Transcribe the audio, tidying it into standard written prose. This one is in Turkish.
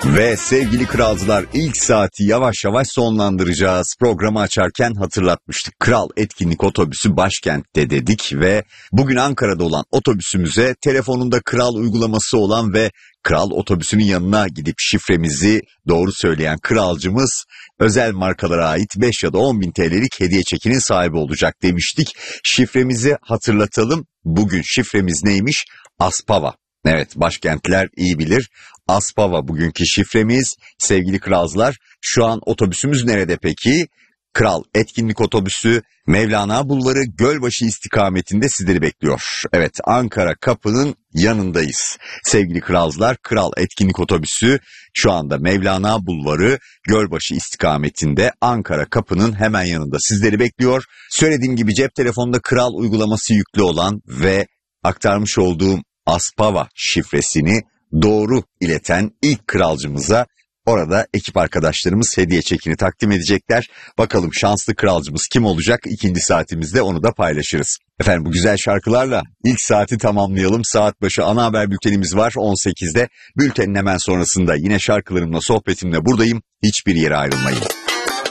Ve sevgili kralcılar, ilk saati yavaş yavaş sonlandıracağız. Programı açarken hatırlatmıştık. Kral etkinlik otobüsü başkentte dedik ve bugün Ankara'da olan otobüsümüze telefonunda Kral uygulaması olan ve Kral otobüsünün yanına gidip şifremizi doğru söyleyen kralcımız özel markalara ait 5 ya da 10 bin TL'lik hediye çekinin sahibi olacak demiştik. Şifremizi hatırlatalım. Bugün şifremiz neymiş? Aspava. Evet, başkentler iyi bilir. Aspava bugünkü şifremiz. Sevgili kralcılar, şu an otobüsümüz nerede peki? Kral etkinlik otobüsü Mevlana Bulvarı Gölbaşı istikametinde sizleri bekliyor. Evet, Ankara Kapı'nın yanındayız. Sevgili kralcılar, Kral etkinlik otobüsü şu anda Mevlana Bulvarı Gölbaşı istikametinde Ankara Kapı'nın hemen yanında sizleri bekliyor. Söylediğim gibi cep telefonunda Kral uygulaması yüklü olan ve aktarmış olduğum Aspava şifresini doğru ileten ilk kralcımıza orada ekip arkadaşlarımız hediye çekini takdim edecekler. Bakalım şanslı kralcımız kim olacak? İkinci saatimizde onu da paylaşırız. Efendim, bu güzel şarkılarla ilk saati tamamlayalım. Saat başı ana haber bültenimiz var 18'de. Bültenin hemen sonrasında yine şarkılarımla, sohbetimle buradayım. Hiçbir yere ayrılmayın.